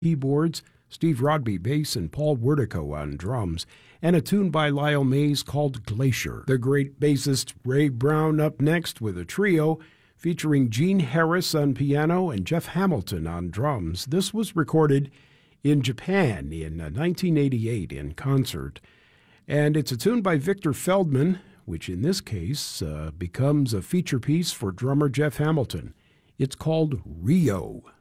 keyboards, Steve Rodby bass, and Paul Wertico on drums, and a tune by Lyle Mays called Glacier. The great bassist Ray Brown up next with a trio featuring Gene Harris on piano and Jeff Hamilton on drums. This was recorded in Japan in 1988 in concert. And it's a tune by Victor Feldman, which in this case becomes a feature piece for drummer Jeff Hamilton. It's called Rio.